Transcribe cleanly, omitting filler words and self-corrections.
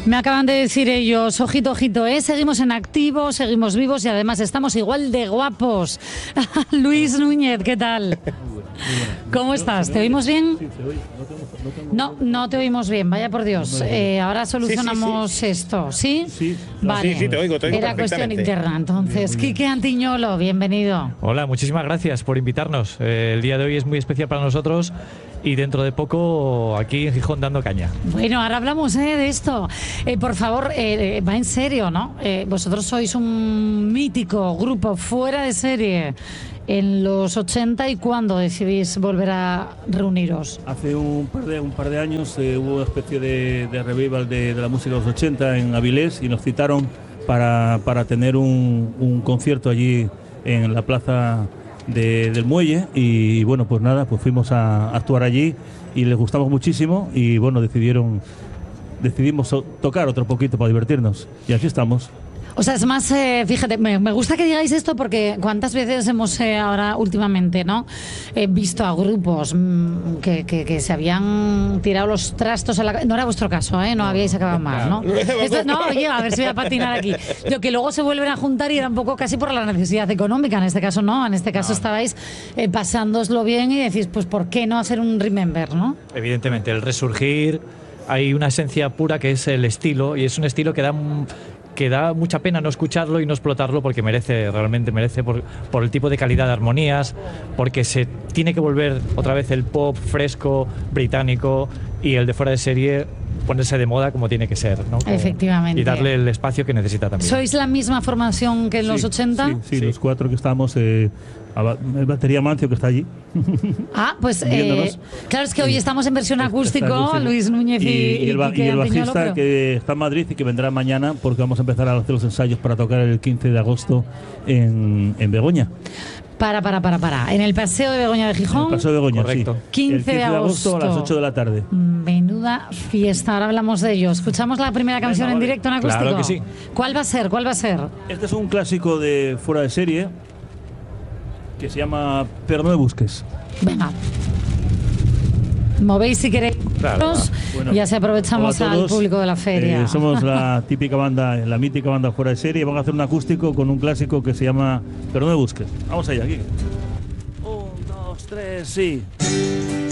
Me acaban de decir ellos, ojito, ojito, seguimos en activo, seguimos vivos y además estamos igual de guapos. Luis Núñez, ¿qué tal? ¿Cómo estás? ¿Te oímos bien? Sí, te oí. No te oímos bien, vaya por Dios. Ahora solucionamos esto, ¿sí? Sí. Vale. Sí, te oigo Era cuestión interna, entonces. Quique Antiñolo, bienvenido. Hola, muchísimas gracias por invitarnos. El día de hoy es muy especial para nosotros y dentro de poco aquí en Gijón dando caña. Bueno, ahora hablamos de esto. Por favor, va en serio, ¿no? Vosotros sois un mítico grupo fuera de serie en los 80 y ¿cuándo decidís volver a reuniros? Hace un par de años hubo una especie de revival de la música de los 80 en Avilés y nos citaron para tener un concierto allí en la plaza del Muelle y bueno, pues nada, pues fuimos a actuar allí y les gustamos muchísimo y bueno, decidimos tocar otro poquito para divertirnos y así estamos. O sea, es más, fíjate, me gusta que digáis esto porque cuántas veces hemos ahora últimamente, ¿no? Visto a grupos que se habían tirado los trastos a la... No era vuestro caso, ¿eh? No habíais acabado mal, ¿no? No, oye, a ver si voy a patinar aquí. Yo, que luego se vuelven a juntar y era un poco casi por la necesidad económica. En este caso no, en este caso estabais pasándoslo bien y decís, pues ¿por qué no hacer un remember, no? Evidentemente, el resurgir, hay una esencia pura que es el estilo y es un estilo que da mucha pena no escucharlo y no explotarlo porque realmente merece por el tipo de calidad de armonías, porque se tiene que volver otra vez el pop fresco británico y el de fuera de serie ponerse de moda como tiene que ser, ¿no? Efectivamente. Y darle el espacio que necesita también. ¿Sois la misma formación que en los 80? Sí, los cuatro que estamos, el batería Mancio que está allí. Pues claro, es que hoy estamos en versión acústico, Luis Núñez y el bajista que está en Madrid y que vendrá mañana porque vamos a empezar a hacer los ensayos para tocar el 15 de agosto en Begoña. Para. En el Paseo de Begoña de Gijón. En el Paseo de Begoña, correcto. Sí. 15 de agosto a las 8 de la tarde. Menuda fiesta, ahora hablamos de ello. ¿Escuchamos la primera canción en directo en acústico? Claro que sí. ¿Cuál va a ser? Este es un clásico de fuera de serie que se llama Pero no me busques. Venga. Movéis si queréis. Claro. Bueno, ya se aprovechamos al público de la feria. Somos la típica banda, la mítica banda fuera de serie. Vamos a hacer un acústico con un clásico que se llama Pero no me busques. Vamos allá, aquí. 1, 2, 3, sí.